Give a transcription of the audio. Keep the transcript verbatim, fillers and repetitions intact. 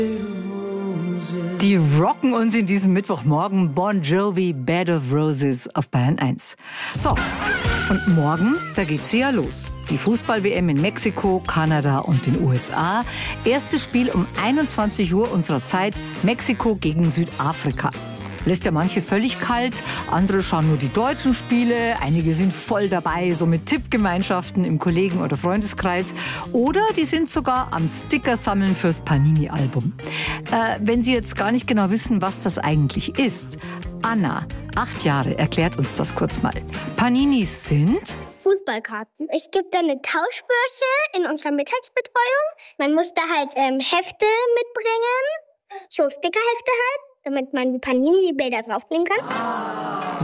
Die rocken uns in diesem Mittwochmorgen. Bon Jovi, Bed of Roses auf Bayern eins. So, und morgen, da geht's ja los. Die Fußball-W M in Mexiko, Kanada und den U S A. Erstes Spiel um einundzwanzig Uhr unserer Zeit, Mexiko gegen Südafrika. Lässt ja manche völlig kalt, andere schauen nur die deutschen Spiele, einige sind voll dabei, so mit Tippgemeinschaften im Kollegen- oder Freundeskreis. Oder die sind sogar am Sticker sammeln fürs Panini-Album. Äh, wenn Sie jetzt gar nicht genau wissen, was das eigentlich ist, Anna, acht Jahre, erklärt uns das kurz mal. Paninis sind Fußballkarten. Es gibt eine Tauschbörse in unserer Mittagsbetreuung. Man muss da halt ähm, Hefte mitbringen, so Stickerhefte halt, damit man die Panini, die Bilder draufkleben kann.